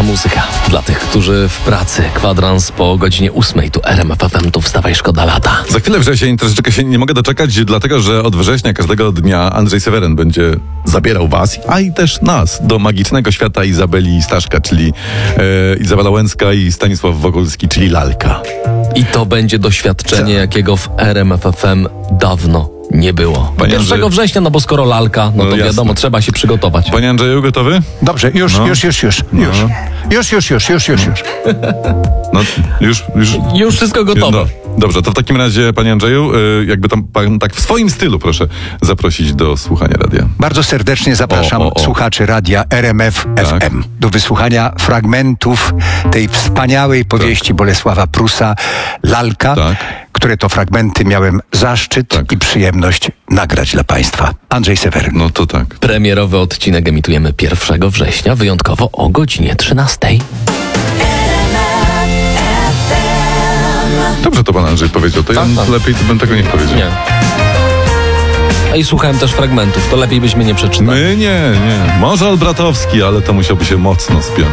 muzyka. Dla tych, którzy w pracy. Kwadrans po godzinie 8. Tu RMF FM, tu wstawaj, szkoda lata. Za chwilę wrzesień, troszeczkę się nie mogę doczekać, dlatego że od września każdego dnia Andrzej Seweryn będzie zabierał was, a i też nas, do magicznego świata Izabeli Staszka, czyli Izabela Łęcka i Stanisław Wokulski, czyli Lalka. I to będzie doświadczenie, jakiego w RMF FM dawno nie było. Panie 1 Andrzeju- września, no bo skoro lalka, no to jasne. wiadomo, trzeba się przygotować. Panie Andrzeju, gotowy? Dobrze, już. No, Już wszystko gotowe. No, dobrze, to w takim razie, panie Andrzeju, jakby tam pan tak w swoim stylu proszę zaprosić do słuchania radia. Bardzo serdecznie zapraszam O. słuchaczy radia RMF Tak. FM do wysłuchania fragmentów tej wspaniałej powieści Bolesława Prusa Lalka, Tak. które to fragmenty miałem zaszczyt Tak. i przyjemność nagrać dla państwa. Andrzej Seweryn. No to tak. Premierowy odcinek emitujemy 1 września, wyjątkowo o godzinie 13. Dobrze to pan Andrzej powiedział, to ja Tak. lepiej to bym tego nie powiedział. Nie. A i słuchałem też fragmentów, to lepiej byśmy nie przeczytali. My nie. Może Olbratowski, ale to musiałby się mocno spiąć.